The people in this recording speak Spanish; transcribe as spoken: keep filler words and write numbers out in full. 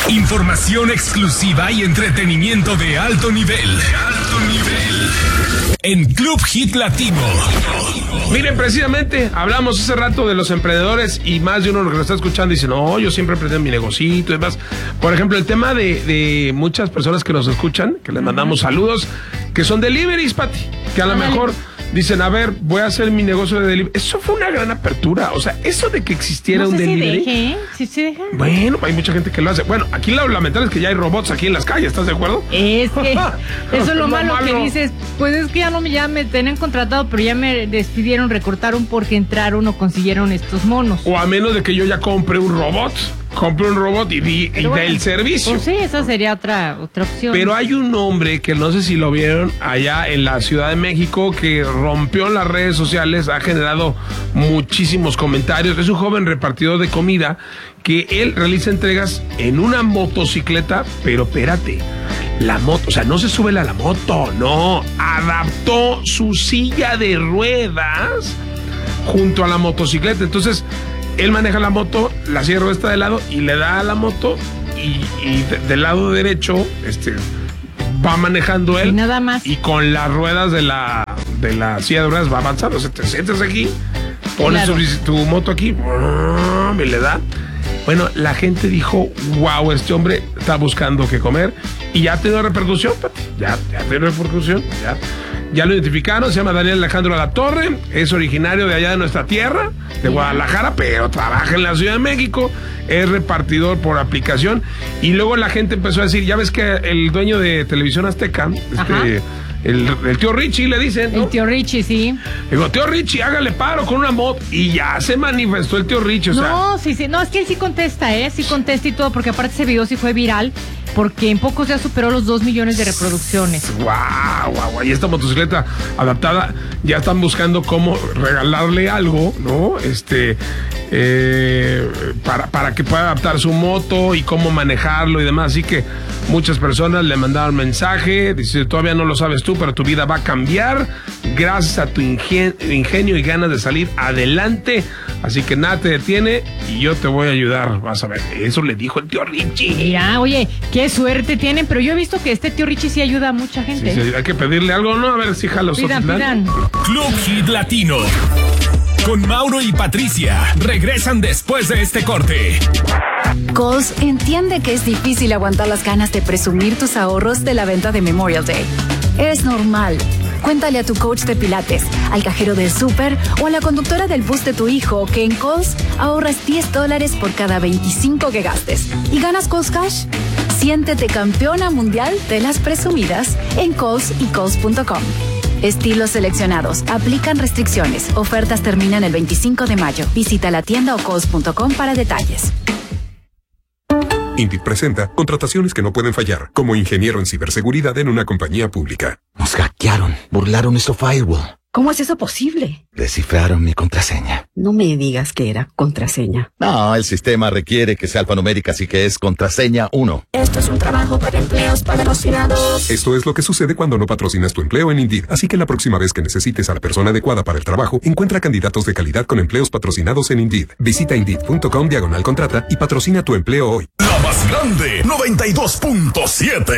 Información exclusiva y entretenimiento de alto nivel. Alto nivel. En Club Hit Latino. Miren, precisamente hablamos hace rato de los emprendedores y más de uno que lo está escuchando dice, no, yo siempre emprendo mi negocito y demás. Por ejemplo, el tema de, de muchas personas que nos escuchan, que les mandamos saludos, que son deliveries, Pati, que a lo mejor dicen, a ver, voy a hacer mi negocio de delivery. Eso fue una gran apertura. O sea, eso de que existiera no sé un delivery. Si deje, ¿eh? ¿Sí se deja? Bueno, hay mucha gente que lo hace. Bueno, aquí lo lamentable es que ya hay robots aquí en las calles, ¿estás de acuerdo? Es que eso es lo, lo malo, malo que dices, pues es que ya no me, ya me tenían contratado, pero ya me despidieron, recortaron porque entraron o consiguieron estos monos. O a menos de que yo ya compre un robot. Compré un robot y di y bueno, dé el servicio. Pues sí, esa sería otra, otra opción. Pero hay un hombre que no sé si lo vieron allá en la Ciudad de México que rompió las redes sociales, ha generado muchísimos comentarios. Es un joven repartidor de comida que él realiza entregas en una motocicleta, pero espérate, la moto, o sea, no se sube a la moto, no, adaptó su silla de ruedas junto a la motocicleta. Entonces, él maneja la moto, la silla de ruedas está de lado y le da a la moto y, y de, del lado derecho este, va manejando él. Y nada más. Y con las ruedas de la, de la silla de ruedas va avanzando. O sea, te sientas aquí, pones claro. tu, tu moto aquí y le da. Bueno, la gente dijo, wow, este hombre está buscando qué comer. Y ya ha tenido repercusión, Pati. Ya, ya ha tenido repercusión, ya. Ya lo identificaron, se llama Daniel Alejandro Alatorre, es originario de allá de nuestra tierra, de Guadalajara, pero trabaja en la Ciudad de México, es repartidor por aplicación. Y luego la gente empezó a decir, ya ves que el dueño de Televisión Azteca, este, el, el tío Richie le dicen, ¿no? El tío Richie, sí. Digo, tío Richie, hágale paro con una moto. Y ya se manifestó el tío Richie, o sea. No, sí, sí, no, es que él sí contesta, ¿eh? Sí contesta y todo, porque aparte ese video sí fue viral. Porque en pocos días superó los dos millones de reproducciones. ¡Guau, guau, guau! Y esta motocicleta adaptada, ya están buscando cómo regalarle algo, ¿no? Este, eh, para, para que pueda adaptar su moto y cómo manejarlo y demás. Así que muchas personas le mandaron mensaje, dice, todavía no lo sabes tú, pero tu vida va a cambiar gracias a tu ingen- ingenio y ganas de salir adelante. Así que nada te detiene y yo te voy a ayudar. Vas a ver, eso le dijo el tío Richie. Ya, oye, qué suerte tienen, pero yo he visto que este tío Richie sí ayuda a mucha gente. Sí, sí, hay que pedirle algo, ¿no? A ver si jala los pidan, otros. pidan. Club Hit Latino. Con Mauro y Patricia. Regresan después de este corte. Kohl's entiende que es difícil aguantar las ganas de presumir tus ahorros de la venta de Memorial Day. Es normal. Cuéntale a tu coach de pilates, al cajero del súper o a la conductora del bus de tu hijo que en Kohl's ahorras diez dólares por cada veinticinco que gastes. ¿Y ganas Kohl's Cash? Siéntete campeona mundial de las presumidas en Kohl's y Kohl's punto com. Estilos seleccionados. Aplican restricciones. Ofertas terminan el veinticinco de mayo. Visita la tienda o Kohl's punto com para detalles. Indeed presenta contrataciones que no pueden fallar, como ingeniero en ciberseguridad en una compañía pública. Nos hackearon, burlaron nuestro firewall. ¿Cómo es eso posible? Descifraron mi contraseña. No me digas que era contraseña. No, el sistema requiere que sea alfanumérica, así que es contraseña uno. Esto es un trabajo para empleos patrocinados. Esto es lo que sucede cuando no patrocinas tu empleo en Indeed. Así que la próxima vez que necesites a la persona adecuada para el trabajo, encuentra candidatos de calidad con empleos patrocinados en Indeed. Visita Indeed punto com diagonal contrata y patrocina tu empleo hoy. La más grande, noventa y dos punto siete.